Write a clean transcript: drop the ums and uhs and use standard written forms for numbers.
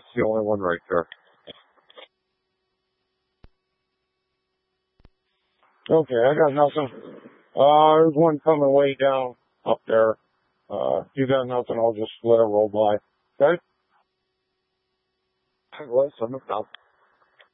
the only one right there. Okay, I got nothing. There's one coming way down up there. If you got nothing, I'll just let it roll by. Okay? Listen,